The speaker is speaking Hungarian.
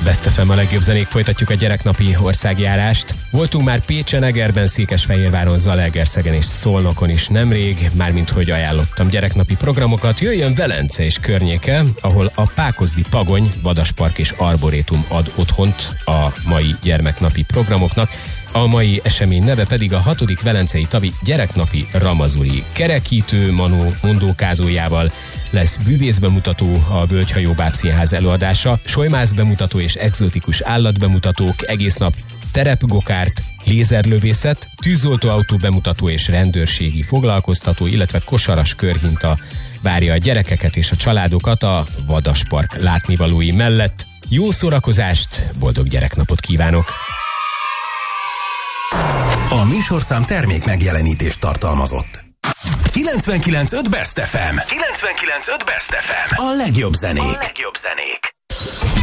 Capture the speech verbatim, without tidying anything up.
Best ef em, a legjobb zenék, folytatjuk a gyereknapi országjárást. Voltunk már Pécsen, Egerben, Székesfehérváron, Zalaegerszegen és Szolnokon is nemrég, mármint hogy ajánlottam gyereknapi programokat. Jöjjön Velence és környéke, ahol a Pákozdi Pagony, Vadaspark és Arborétum ad otthont a mai gyermeknapi programoknak. A mai esemény neve pedig a hatodik Velencei Tavi gyereknapi Ramazuri. Kerekítő Manó mondókázójával lesz bűvészbemutató, a Völgyhajó Bábszínház előadása, solymász bemutató és egzotikus állatbemutatók, egész nap terepgokárt, lézerlövészet, tűzoltóautó bemutató és rendőrségi foglalkoztató, illetve kosaras körhinta várja a gyerekeket és a családokat a Vadaspark látnivalói mellett. Jó szórakozást, boldog gyereknapot kívánok! A műsorszám termék megjelenítést tartalmazott. kilencvenkilenc pont öt Best ef em. kilencvenkilenc pont öt Best ef em. A legjobb zenék. A legjobb zenék.